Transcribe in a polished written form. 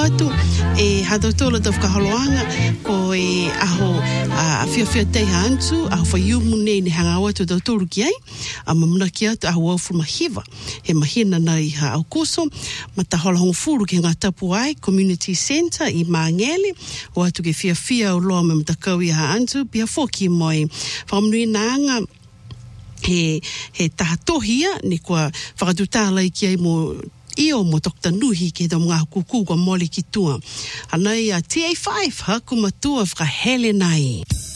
atu e hatotola tau whakaholoanga ko e aho whiawhia tei hantu aho whaiumu nei ne hanga watu tau tolu ki ai a mamuna ki atu aho waufu mahiva he mahina nai ha au kuso mata hola hongo furu ki ngā tapu ai Community Centre i Mangele o atu ke whiawhia o loa me matakau i ha hantu pia foki moi whakamnui nanga he tahatohia ni kua whakatutālai ki ai mo Io mo Dr. Nuhi ke do mga kuku kwa mole ki tua. Anai a TA5 haku matua whakahele nai.